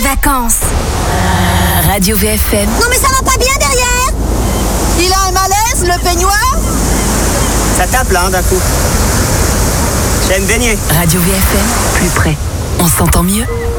vacances. Radio VFM. Non mais ça va pas bien derrière. Il a un malaise, le peignoir. Ça tape là, d'un coup. J'aime baigner. Radio VFM, plus près. On s'entend mieux.